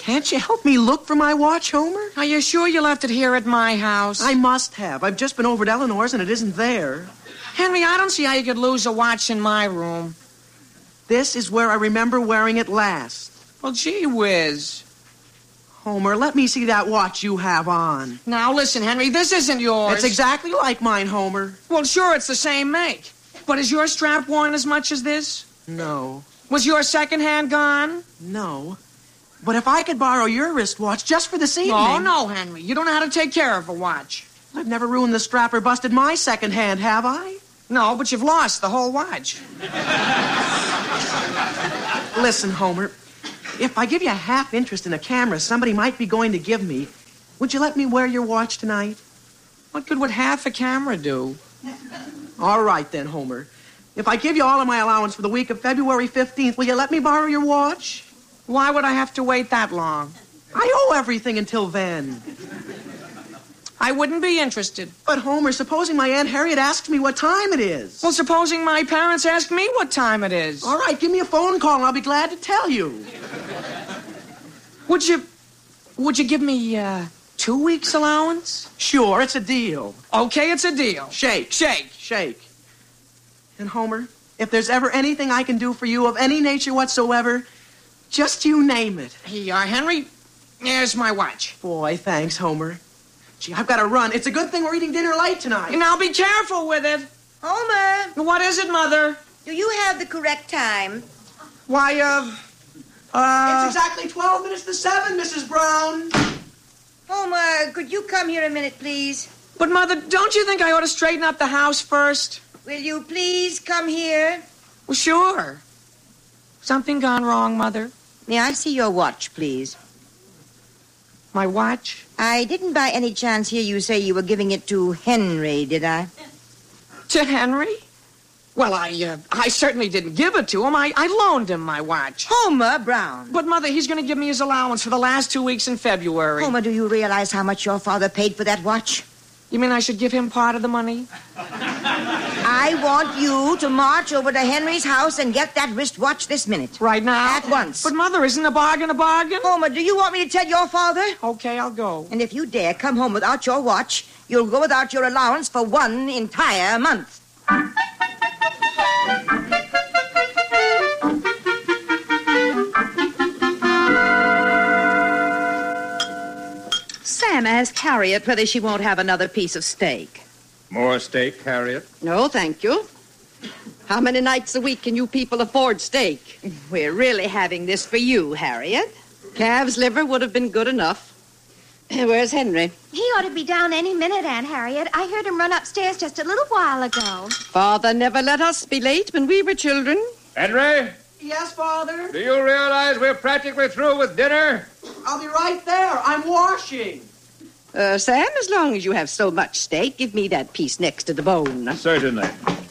Can't you help me look for my watch, Homer? Are you sure you left it here at my house? I must have. I've just been over to Eleanor's and it isn't there. Henry, I don't see how you could lose a watch in my room. This is where I remember wearing it last. Well, gee whiz. Homer, let me see that watch you have on. Now, listen, Henry, this isn't yours. It's exactly like mine, Homer. Well, sure, it's the same make. But is your strap worn as much as this? No. Was your second hand gone? No. But if I could borrow your wristwatch just for this evening... No, Henry. You don't know how to take care of a watch. I've never ruined the strap or busted my second hand, have I? No, but you've lost the whole watch. Listen, Homer, if I give you a half interest in a camera somebody might be going to give me, would you let me wear your watch tonight? What good would half a camera do? All right, then, Homer. If I give you all of my allowance for the week of February 15th, will you let me borrow your watch? Why would I have to wait that long? I owe everything until then. I wouldn't be interested. But, Homer, supposing my Aunt Harriet asks me what time it is. Well, supposing my parents ask me what time it is. All right, give me a phone call and I'll be glad to tell you. Would you give me 2 weeks' allowance? Sure, it's a deal. Okay, it's a deal. Shake. Shake. Shake. And, Homer, if there's ever anything I can do for you of any nature whatsoever, just you name it. Here you are, Henry. Here's my watch. Boy, thanks, Homer. Gee, I've got to run. It's a good thing we're eating dinner late tonight. Now be careful with it. Homer, What is it, Mother? do you have the correct time? Why, It's exactly 12 minutes to 7, Mrs. Brown. Homer, could you come here a minute, please? But, Mother, don't you think I ought to straighten up the house first? Will you please come here? Well, sure. Something gone wrong, Mother? May I see your watch, please? My watch? I didn't by any chance hear you say you were giving it to Henry, did I? To Henry? Well, I certainly didn't give it to him. I loaned him my watch. Homer Brown. But, Mother, he's going to give me his allowance for the last 2 weeks in February. Homer, do you realize how much your father paid for that watch? You mean I should give him part of the money? I want you to march over to Henry's house and get that wristwatch this minute. Right now? At once. But, Mother, isn't a bargain a bargain? Homer, do you want me to tell your father? Okay, I'll go. And if you dare come home without your watch, you'll go without your allowance for 1 entire month. Sam asked Harriet whether she won't have another piece of steak. More steak, Harriet? No, thank you. How many nights a week can you people afford steak? We're really having this for you, Harriet. Calf's liver would have been good enough. Where's Henry? He ought to be down any minute, Aunt Harriet. I heard him run upstairs just a little while ago. Father never let us be late when we were children. Henry, Yes, Father? do you realize we're practically through with dinner? I'll be right there. I'm washing. Sam, as long as you have so much steak, give me that piece next to the bone. Certainly.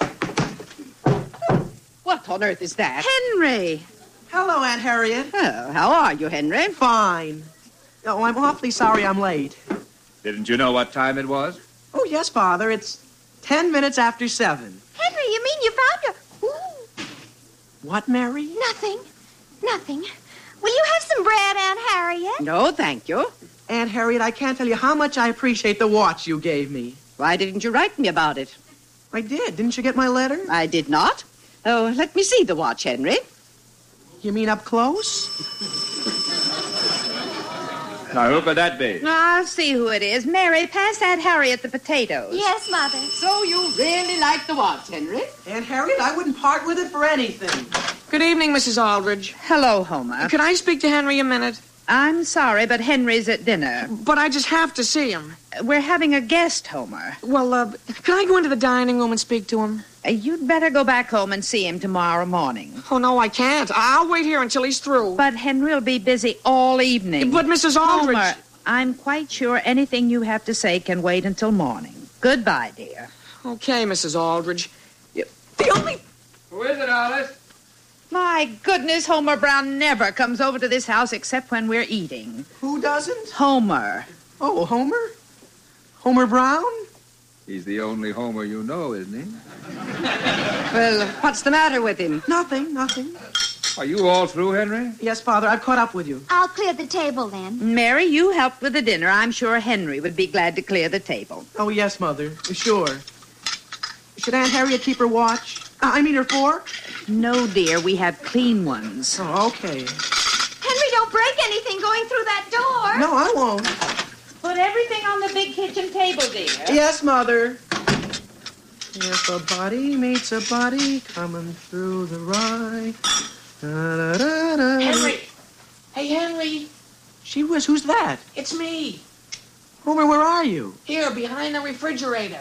What on earth is that? Henry! Hello, Aunt Harriet. Oh, how are you, Henry? Fine. Oh, I'm awfully sorry I'm late. Didn't you know what time it was? Oh, yes, Father. It's 10 minutes after 7. Henry, you mean you found your... Ooh, What, Mary? nothing. Nothing. Will you have some bread, Aunt Harriet? No, thank you. Aunt Harriet, I can't tell you how much I appreciate the watch you gave me. Why didn't you write me about it? I did. Didn't you get my letter? I did not. Oh, let me see the watch, Henry. You mean up close? Now, who could that be? I'll see who it is. Mary, pass Aunt Harriet the potatoes. Yes, Mother. So you really like the watch, Henry? Aunt Harriet, I wouldn't part with it for anything. Good evening, Mrs. Aldridge. Hello, Homer. Could I speak to Henry a minute? I'm sorry, but Henry's at dinner. But I just have to see him. We're having a guest, Homer. Well, can I go into the dining room and speak to him? You'd better go back home and see him tomorrow morning. Oh, no, I can't. I'll wait here until he's through. But Henry'll be busy all evening. But, Mrs. Aldridge... Homer, I'm quite sure anything you have to say can wait until morning. Goodbye, dear. Okay, Mrs. Aldridge. The only... Who is it, Alice? My goodness, Homer Brown never comes over to this house except when we're eating. Who doesn't? Homer. Oh, Homer? Homer Brown? He's the only Homer you know, isn't he? Well, what's the matter with him? Nothing. Are you all through, Henry? Yes, Father, I've caught up with you. I'll clear the table then. Mary, you helped with the dinner. I'm sure Henry would be glad to clear the table. Oh, yes, Mother. Sure. Should Aunt Harriet keep her watch? I mean her fork? No, dear, we have clean ones. Oh, okay. Henry, don't break anything going through that door. No, I won't. Put everything on the big kitchen table, dear. Yes, Mother. If a body meets a body coming through the rye. Da-da-da-da. Henry. Hey, Henry. Gee whiz, who's that? It's me. Homer, where are you? Here, behind the refrigerator.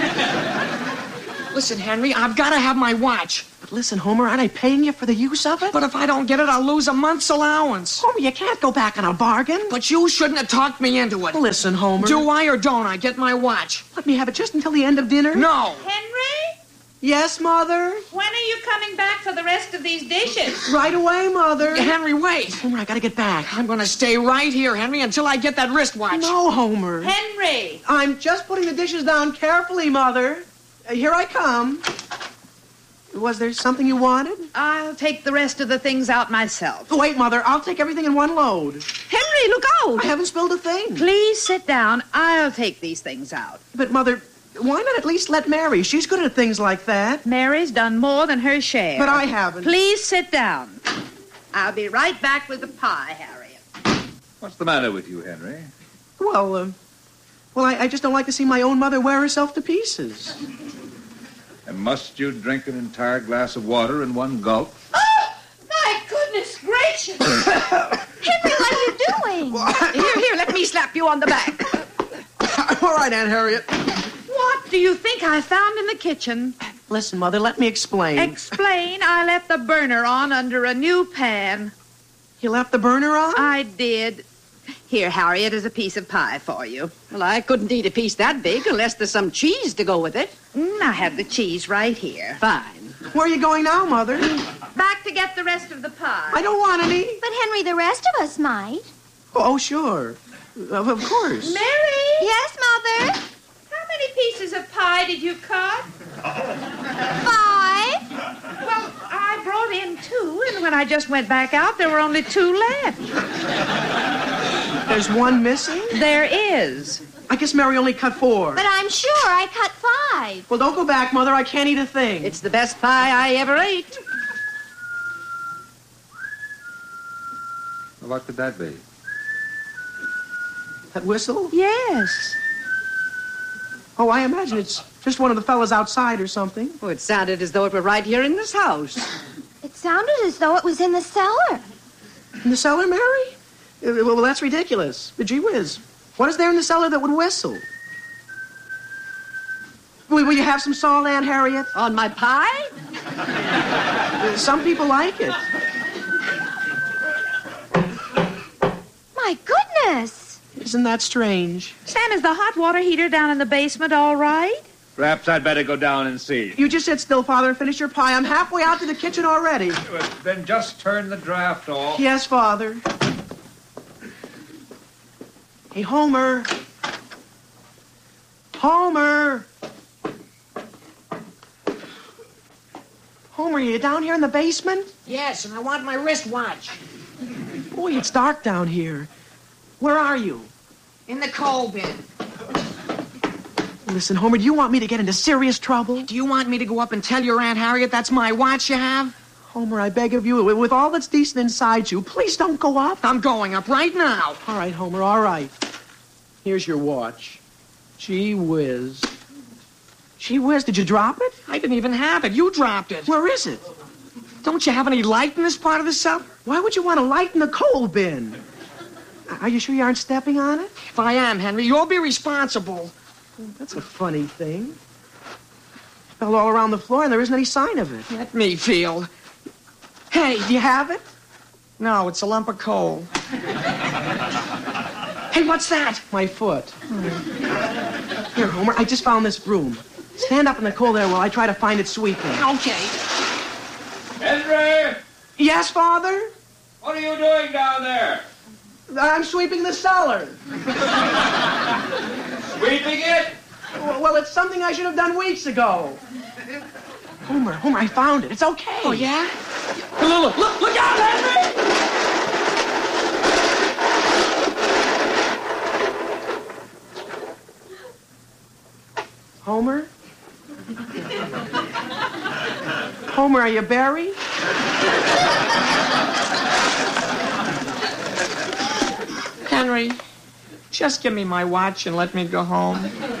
Listen, Henry, I've got to have my watch. But listen, Homer, aren't I paying you for the use of it? But if I don't get it, I'll lose a month's allowance. Homer, you can't go back on a bargain. But you shouldn't have talked me into it. Listen, Homer. Do I or don't I get my watch? Let me have it just until the end of dinner? No. Henry, Yes, Mother? when are you coming back for the rest of these dishes? Right away, Mother. Henry, wait. Homer, I gotta get back. I'm going to stay right here, Henry, until I get that wristwatch. No, Homer. Henry! I'm just putting the dishes down carefully, Mother. Here I come. Was there something you wanted? I'll take the rest of the things out myself. Wait, Mother. I'll take everything in one load. Henry, look out! I haven't spilled a thing. Please sit down. I'll take these things out. But, Mother, why not at least let Mary? She's good at things like that. Mary's done more than her share. But I haven't. Please sit down. I'll be right back with the pie, Harriet. What's the matter with you, Henry? Well, I just don't like to see my own mother wear herself to pieces. And must you drink an entire glass of water in one gulp? Oh, my goodness gracious! Henry, what are you doing? Here, let me slap you on the back. All right, Aunt Harriet. What do you think I found in the kitchen? Listen, Mother, let me explain. Explain, I left the burner on under a new pan. You left the burner on? I did. Here, Harriet, is a piece of pie for you. Well, I couldn't eat a piece that big unless there's some cheese to go with it. I have the cheese right here. Fine. Where are you going now, Mother? Back to get the rest of the pie. I don't want any. But Henry, the rest of us might. Oh, sure. Of course. Mary! Yes, Mother? How many pieces of pie did you cut? 5. Well, I brought in 2, and when I just went back out, there were only 2 left. There's one missing? There is. I guess Mary only cut 4. But I'm sure I cut 5. Well, don't go back, Mother. I can't eat a thing. It's the best pie I ever ate. What could that be? That whistle? Yes. Oh, I imagine it's just one of the fellas outside or something. Oh, it sounded as though it were right here in this house. It sounded as though it was in the cellar. In the cellar, Mary? Well, that's ridiculous. But gee whiz. What is there in the cellar that would whistle? Will you have some salt, Aunt Harriet? On my pie? Some people like it. My goodness. Isn't that strange? Sam, is the hot water heater down in the basement all right? Perhaps I'd better go down and see. You just sit still, Father, and finish your pie. I'm halfway out to the kitchen already. Then just turn the draft off. Yes, Father. Hey, Homer. Homer. Homer, are you down here in the basement? Yes, and I want my wristwatch. Boy, it's dark down here. Where are you? In the coal bin. Listen, Homer, do you want me to get into serious trouble? Do you want me to go up and tell your Aunt Harriet that's my watch you have? Homer, I beg of you, with all that's decent inside you, please don't go up. I'm going up right now. All right, Homer, all right. Here's your watch. Gee whiz. Gee whiz, did you drop it? I didn't even have it. You dropped it. Where is it? Don't you have any light in this part of the cellar? Why would you want to lighten the coal bin? Are you sure you aren't stepping on it? If I am, Henry, you'll be responsible. That's a funny thing. It fell all around the floor and there isn't any sign of it. Let me feel. Hey, do you have it? No, it's a lump of coal. Hey, what's that? My foot. Here, Homer, I just found this broom. Stand up in the coal there while I try to find it sweeping. Okay. Henry! Yes, Father? What are you doing down there? I'm sweeping the cellar. Sweeping it? Well, it's something I should have done weeks ago. Homer, I found it. It's okay. Oh, yeah? Look out, Henry! Homer? Homer, are you Barry? Henry, just give me my watch and let me go home.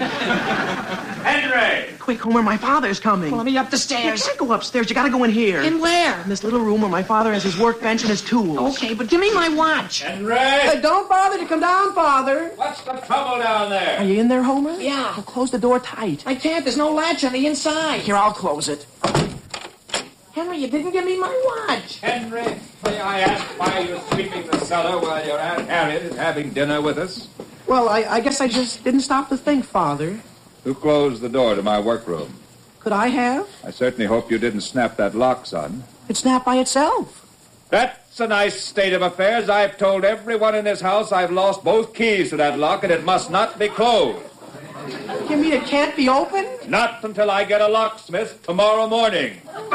Henry! Quick, Homer, my father's coming. Well, let me up the You stairs. can't go upstairs. You gotta go in here. In where? In this little room where my father has his workbench and his tools. Okay, but give me my watch. Henry! Don't bother to come down, Father. What's the trouble down Are there? you in there, Homer? Yeah. Well, close the door tight. I can't. There's no latch on the inside. Here, I'll close it. Henry, you didn't give me my watch. Henry, may I ask why you're sweeping the cellar while your Aunt Harriet is having dinner with us? Well, I guess I just didn't stop to think, Father. Who closed the door to my workroom? Could I have? I certainly hope you didn't snap that lock, son. It snapped by itself. That's a nice state of affairs. I've told everyone in this house I've lost both keys to that lock, and it must not be closed. You mean it can't be opened? Not until I get a locksmith tomorrow morning.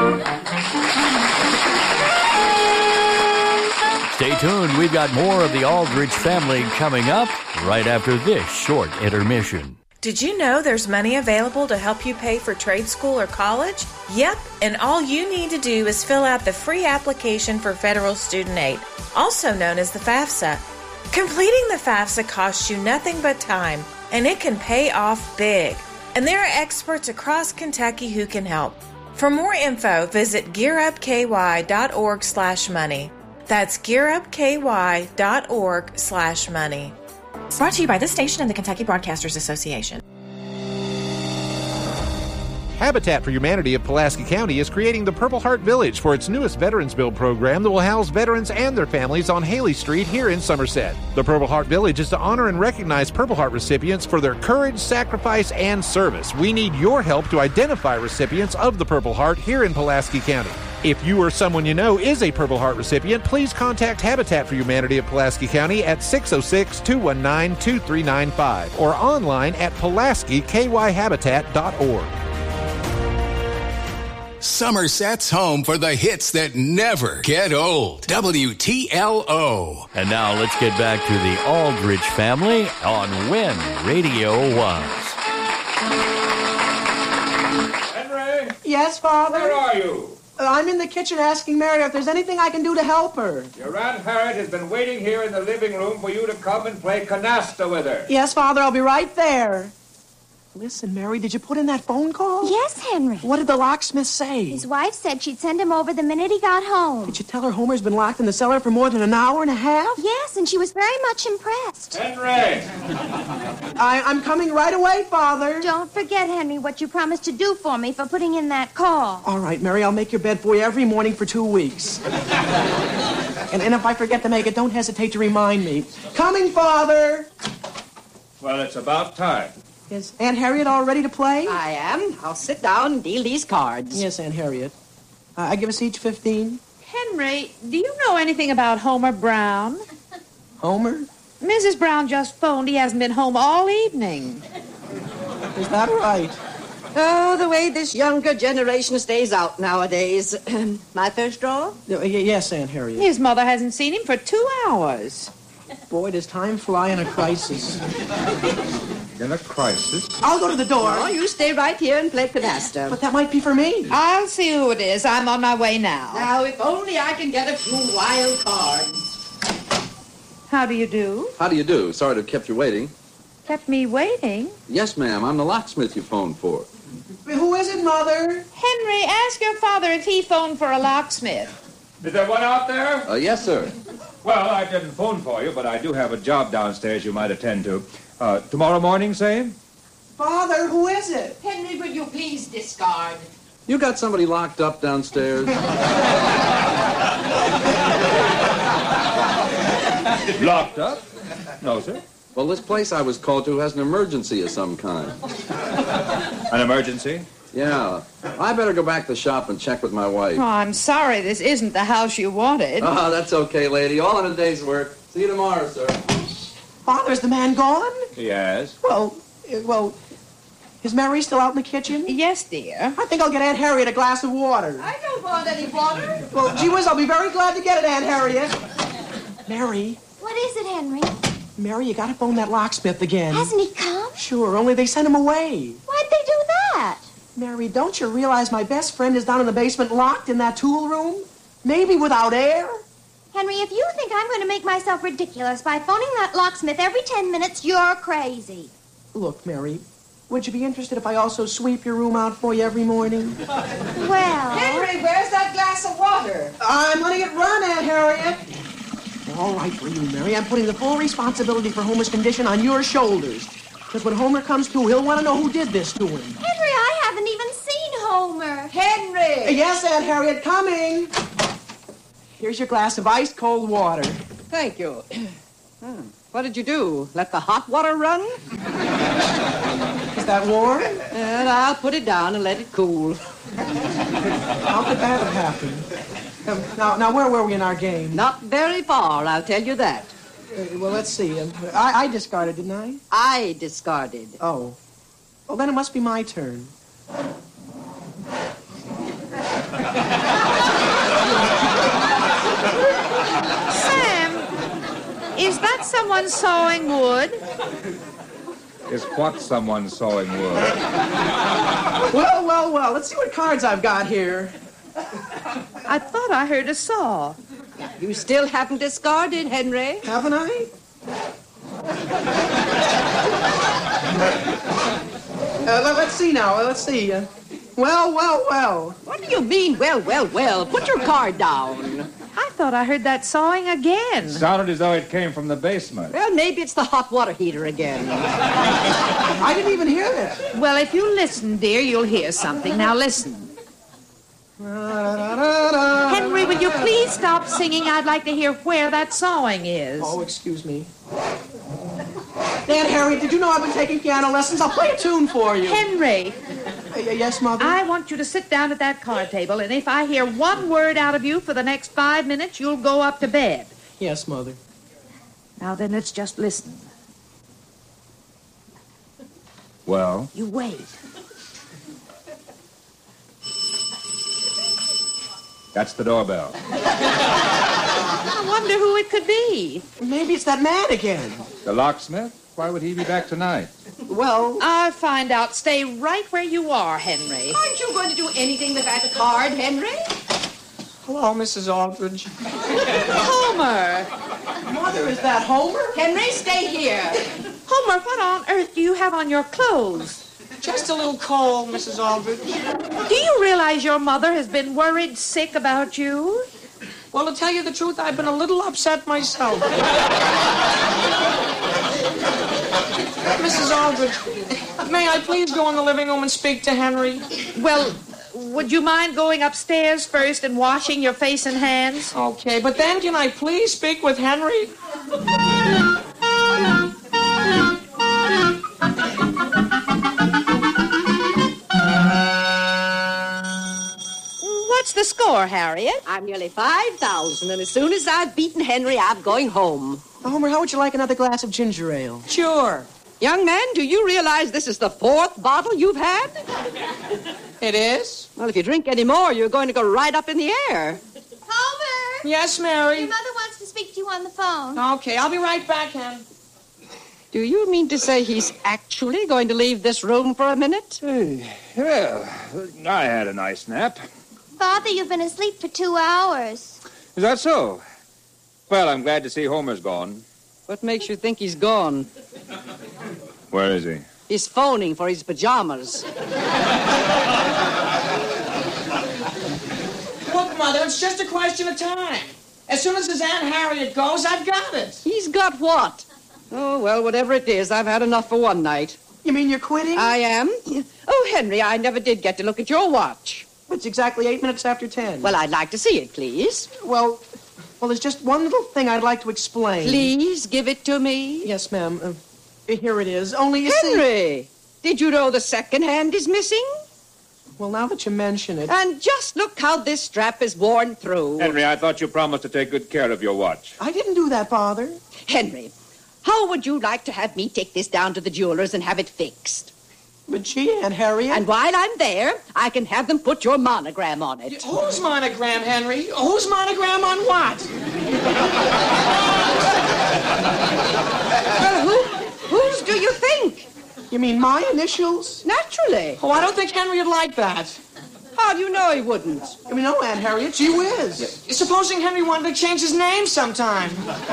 Stay tuned. We've got more of the Aldrich family coming up right after this short intermission. Did you know there's money available to help you pay for trade school or college? Yep, and all you need to do is fill out the free application for federal student aid, also known as the FAFSA. Completing the FAFSA costs you nothing but time, and it can pay off big. And there are experts across Kentucky who can help. For more info, visit gearupky.org/money. That's gearupky.org/money. Brought to you by this station and the Kentucky Broadcasters Association. Habitat for Humanity of Pulaski County is creating the Purple Heart Village for its newest Veterans Build program that will house veterans and their families on Haley Street here in Somerset. The Purple Heart Village is to honor and recognize Purple Heart recipients for their courage, sacrifice, and service. We need your help to identify recipients of the Purple Heart here in Pulaski County. If you or someone you know is a Purple Heart recipient, please contact Habitat for Humanity of Pulaski County at 606-219-2395 or online at PulaskiKYHabitat.org. Somerset's home for the hits that never get old. WTLO. And now let's get back to the Aldrich family on When Radio Was. Henry? Yes, Father? Where are you? I'm in the kitchen asking Mary if there's anything I can do to help her. Your Aunt Harriet has been waiting here in the living room for you to come and play canasta with her. Yes, Father, I'll be right there. Listen, Mary, did you put in that phone call? Yes, Henry. What did the locksmith say? His wife said she'd send him over the minute he got home. Did you tell her Homer's been locked in the cellar for more than an hour and a half? Yes, and she was very much impressed. Henry! I'm coming right away, Father. Don't forget, Henry, what you promised to do for me for putting in that call. All right, Mary, I'll make your bed for you every morning for 2 weeks. and if I forget to make it, don't hesitate to remind me. Coming, Father! Well, it's about time. Is Aunt Harriet all ready to play? I am. I'll sit down and deal these cards. Yes, Aunt Harriet. I give us each 15. Henry, do you know anything about Homer Brown? Homer? Mrs. Brown just phoned. He hasn't been home all evening. Is that right? Oh, the way this younger generation stays out nowadays. My first draw? Yes, Aunt Harriet. His mother hasn't seen him for 2 hours. Boy, does time fly in a crisis. In a crisis? I'll go to the door. Oh, you stay right here and play canasta. But that might be for me. I'll see who it is. I'm on my way now. Now, if only I can get a few wild cards. How do you do? How do you do? Sorry to have kept you waiting. Kept me waiting? Yes, ma'am. I'm the locksmith you phoned for. Who is it, Mother? Henry, ask your father if he phoned for a locksmith. Is there one out there? Yes, sir. Well, I didn't phone for you, but I do have a job downstairs you might attend to. Tomorrow morning, say? Father, who is it? Henry, will you please discard? You got somebody locked up downstairs? Locked up? No, sir. Well, this place I was called to has an emergency of some kind. An emergency? Yeah. I better go back to the shop and check with my wife. Oh, I'm sorry this isn't the house you wanted. Oh, that's okay, lady. All in a day's work. See you tomorrow, sir. Father, is the man gone? Yes. Well, Is Mary still out in the kitchen? Yes, dear. I think I'll get Aunt Harriet a glass of water. I don't want any water. Well, gee whiz, I'll be very glad to get it, Aunt Harriet. Mary. What is it, Henry? Mary, you gotta phone that locksmith again. Hasn't he come? Sure, only they sent him away. Why'd they do that? Mary, don't you realize my best friend is down in the basement locked in that tool room? Maybe without air? Henry, if you think I'm going to make myself ridiculous by phoning that locksmith every 10 minutes, you're crazy. Look, Mary, would you be interested if I also sweep your room out for you every morning? Well... Henry, where's that glass of water? I'm letting it run, Aunt Harriet. All right for you, Mary. I'm putting the full responsibility for Homer's condition on your shoulders. Because when Homer comes to, he'll want to know who did this to him. Henry, I haven't even seen Homer. Henry! Yes, Aunt Harriet, coming. Here's your glass of ice-cold water. Thank you. What did you do? Let the hot water run? Is that warm? And I'll put it down and let it cool. How could that have happened? Now, where were we in our game? Not very far, I'll tell you that. Well, let's see. I discarded, didn't I? I discarded. Oh. Well, then it must be my turn. Sam, is that someone sawing wood? Is what someone sawing wood? Well. Let's see what cards I've got here. I thought I heard a saw. You still haven't discarded, Henry. Haven't I? Let's see now. Let's see. Well. What do you mean, well? Put your card down. I thought I heard that sawing again. Sounded as though it came from the basement. Well, maybe it's the hot water heater again. I didn't even hear that. Well, if you listen, dear, you'll hear something. Now listen. Henry, will you please stop singing? I'd like to hear where that sawing is. Oh, excuse me. Aunt Harriet, did you know I've been taking piano lessons? I'll play a tune for you. Henry. Yes, Mother? I want you to sit down at that card table, and if I hear one word out of you for the next 5 minutes, you'll go up to bed. Yes, Mother. Now then, let's just listen. Well? You wait. That's the doorbell. I wonder who it could be. Maybe it's that man again. The locksmith? Why would he be back tonight? Well... I'll find out. Stay right where you are, Henry. Aren't you going to do anything with that card, Henry? Hello, Mrs. Aldridge. Homer! Mother, is that Homer? Henry, stay here. Homer, what on earth do you have on your clothes? Just a little cold, Mrs. Aldridge. Do you realize your mother has been worried sick about you? Well, to tell you the truth, I've been a little upset myself. Mrs. Aldridge, may I please go in the living room and speak to Henry? Well, would you mind going upstairs first and washing your face and hands? Okay, but then can I please speak with Henry? What's the score, Harriet? I'm nearly 5,000, and as soon as I've beaten Henry, I'm going home. Homer, how would you like another glass of ginger ale? Sure. Young man, do you realize this is the 4th bottle you've had? It is? Well, if you drink any more, you're going to go right up in the air. Homer! Yes, Mary? Your mother wants to speak to you on the phone. Okay, I'll be right back, Hen. Do you mean to say he's actually going to leave this room for a minute? Well, I had a nice nap. Father, you've been asleep for 2 hours. Is that so? Well, I'm glad to see Homer's gone. What makes you think he's gone? Where is he? He's phoning for his pajamas. Look, Mother, it's just a question of time. As soon as his Aunt Harriet goes, I've got it. He's got what? Oh, well, whatever it is, I've had enough for one night. You mean you're quitting? I am. Oh, Henry, I never did get to look at your watch. It's exactly 8 minutes after 10. Well, I'd like to see it, please. Well, there's just one little thing I'd like to explain. Please give it to me. Yes, ma'am. Here it is. Only you Henry, did you know the second hand is missing? Well, now that you mention it... And just look how this strap is worn through. Henry, I thought you promised to take good care of your watch. I didn't do that, Father. Henry, how would you like to have me take this down to the jeweler's and have it fixed? But gee, Aunt Harriet. And while I'm there, I can have them put your monogram on it. Whose monogram, Henry? Whose monogram on what? Whose do you think? You mean my initials? Naturally. Oh, I don't think Henry would like that. How do you know he wouldn't? I mean, no, Aunt Harriet, gee whiz. Supposing Henry wanted to change his name sometime.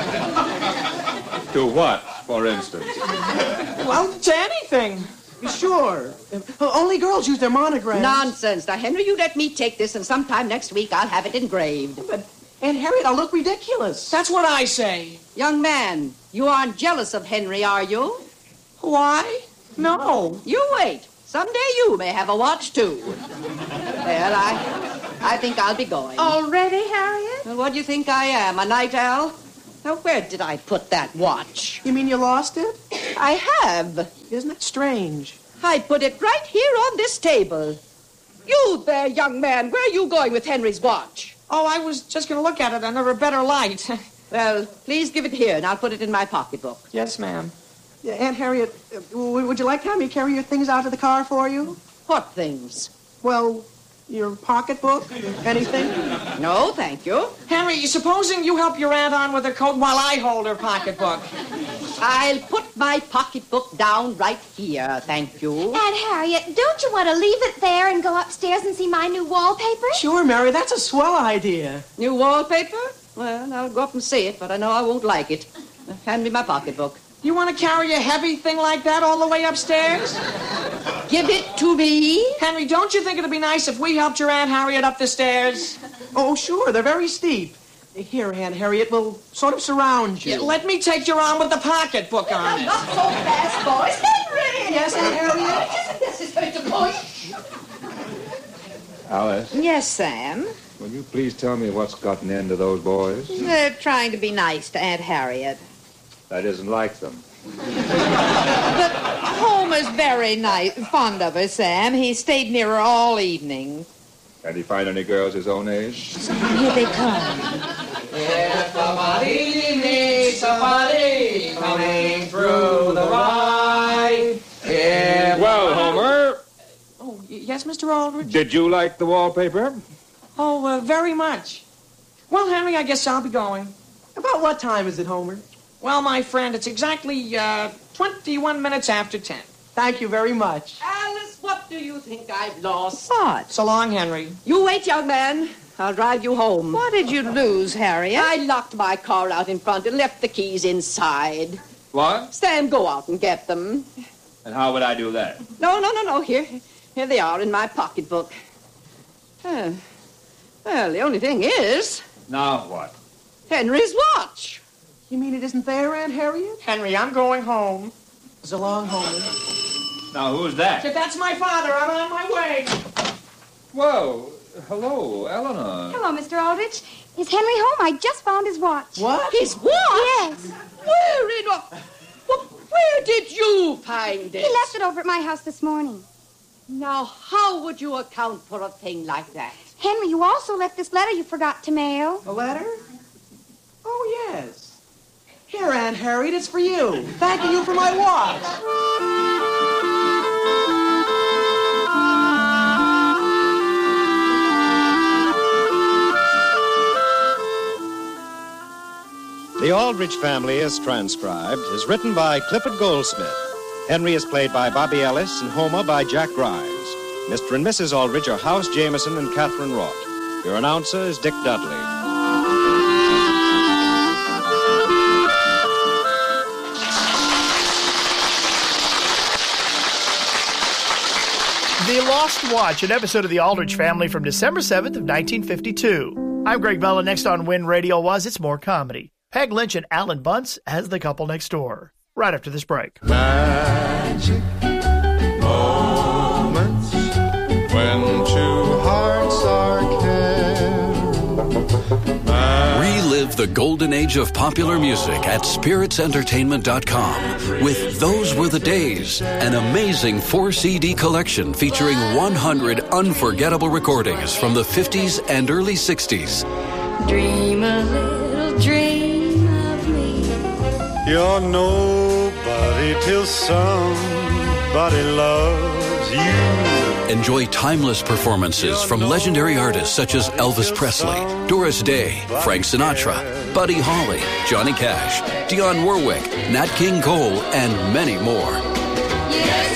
To what, for instance? Well, to anything. Sure. Only girls use their monograms. Nonsense. Now, Henry, you let me take this, and sometime next week I'll have it engraved. But, Aunt Harriet, I'll look ridiculous. That's what I say. Young man, you aren't jealous of Henry, are you? Why? No. You wait. Someday you may have a watch, too. Well, I think I'll be going. Already, Harriet? Well, what do you think I am, a night owl? Now, where did I put that watch? You mean you lost it? I have. Isn't that strange? I put it right here on this table. You there, young man, where are you going with Henry's watch? Oh, I was just going to look at it under a better light. Well, please give it here, and I'll put it in my pocketbook. Yes, ma'am. Yeah, Aunt Harriet, would you like to have me carry your things out to the car for you? What things? Well, your pocketbook? Anything? No, thank you. Henry, supposing you help your aunt on with her coat while I hold her pocketbook. I'll put my pocketbook down right here, thank you. Aunt Harriet, don't you want to leave it there and go upstairs and see my new wallpaper? Sure, Mary, that's a swell idea. New wallpaper? Well, I'll go up and see it, but I know I won't like it. Hand me my pocketbook. You want to carry a heavy thing like that all the way upstairs? Give it to me. Henry, don't you think it'd be nice if we helped your Aunt Harriet up the stairs? Oh, sure, they're very steep. Here, Aunt Harriet, we'll sort of surround you. Yeah, let me take your arm with the pocketbook on it. Not so fast, boys. Henry! Yes, Aunt Harriet? Isn't this is going to push? Alice, Yes, Sam. will you please tell me what's gotten into those boys? They're trying to be nice to Aunt Harriet. That isn't like them. But Homer's very nice, fond of her, Sam. He stayed near her all evening. Can he find any girls his own age? Here they come. If somebody needs somebody coming through the ride. Well, Homer, Oh, yes, Mr. Aldrich? did you like the wallpaper? Oh, very much. Well, Henry, I guess I'll be going. About what time is it, Homer? Well, my friend, it's exactly 21 minutes after 10. Thank you very much. Alice, what do you think I've lost? What? So long, Henry. You wait, young man. I'll drive you home. What did you lose, Harriet? I locked my car out in front and left the keys inside. What? Sam, go out and get them. And how would I do that? No. Here they are in my pocketbook. Well, the only thing is, Now what? Henry's watch. You mean it isn't there, Aunt Harriet? Henry, I'm going home. So long, Homer. Now, who's that? That's my father. I'm on my way. Whoa. Hello, Eleanor. Hello, Mr. Aldrich. Is Henry home? I just found his watch. What? His watch? Yes. Where did you find it? He left it over at my house this morning. Now, how would you account for a thing like that? Henry, you also left this letter you forgot to mail. A letter? Oh, yes. Here, Aunt Harriet, it's for you. Thanking you for my watch. The Aldrich Family is transcribed, is written by Clifford Goldsmith. Henry is played by Bobby Ellis and Homer by Jack Grimes. Mr. and Mrs. Aldrich are House Jameson and Catherine Roth. Your announcer is Dick Dudley. The Lost Watch, an episode of The Aldrich Family from December 7th of 1952. I'm Greg Bella. Next on When Radio Was, it's more comedy. Peg Lynch and Alan Bunce as the couple next door. Right after this break. Magic moments when two hearts are Relive the golden age of popular music at spiritsentertainment.com with Those Were the Days, an amazing 4-CD collection featuring 100 unforgettable recordings from the 50s and early 60s. Dream a little dream of me. You're nobody till somebody loves Enjoy timeless performances from legendary artists such as Elvis Presley, Doris Day, Frank Sinatra, Buddy Holly, Johnny Cash, Dionne Warwick, Nat King Cole, and many more. Yes,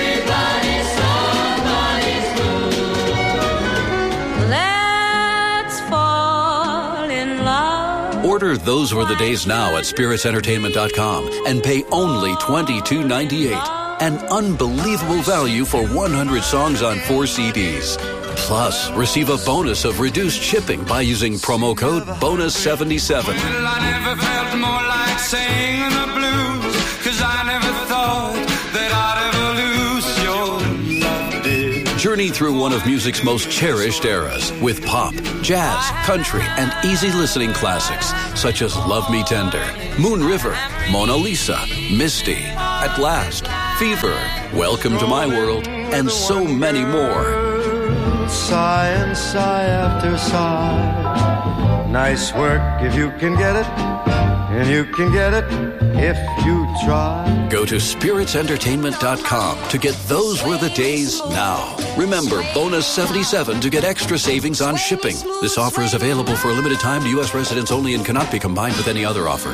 everybody's somebody's fool. Let's fall in love. Order Those Were the Days now at spiritsentertainment.com and pay only $22.98. An unbelievable value for 100 songs on 4 CDs. Plus, receive a bonus of reduced shipping by using promo code BONUS77. Well, I never felt more like singing the blues, 'cause I never thought that I'd ever lose your love, dear. Journey through one of music's most cherished eras with pop, jazz, country, and easy listening classics such as Love Me Tender, Moon River, Mona Lisa, Misty, At Last, Fever, Welcome to My World, and so many more. Sigh and sigh after sigh. Nice work if you can get it, and you can get it if you try. Go to spiritsentertainment.com to get Those Were the Days now. Remember, bonus 77 to get extra savings on shipping. This offer is available for a limited time to U.S. residents only and cannot be combined with any other offer.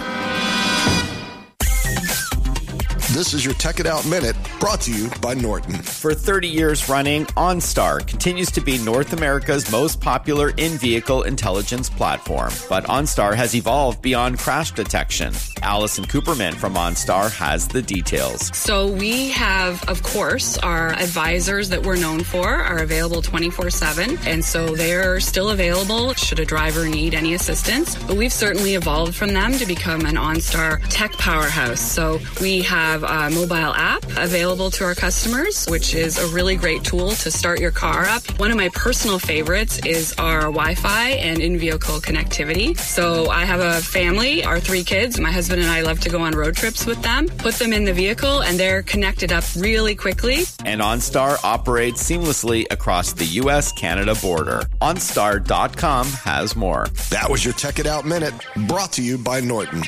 This is your Tech It Out Minute, brought to you by Norton. For 30 years running, OnStar continues to be North America's most popular in-vehicle intelligence platform. But OnStar has evolved beyond crash detection. Allison Cooperman from OnStar has the details. So we have, of course, our advisors that we're known for are available 24/7. And so they're still available should a driver need any assistance. But we've certainly evolved from them to become an OnStar tech powerhouse. So we have a mobile app available to our customers, which is a really great tool to start your car up. One of my personal favorites is our Wi-Fi and in-vehicle connectivity. So I have a family, our 3 kids. My husband and I love to go on road trips with them, put them in the vehicle, and they're connected up really quickly. And OnStar operates seamlessly across the U.S.-Canada border. OnStar.com has more. That was your Tech It Out Minute, brought to you by Norton.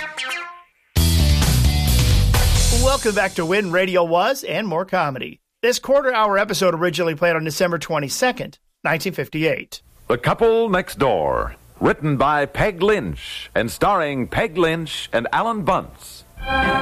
Welcome back to When Radio Was and More Comedy. This quarter-hour episode originally played on December 22nd, 1958. The Couple Next Door, written by Peg Lynch and starring Peg Lynch and Alan Bunce.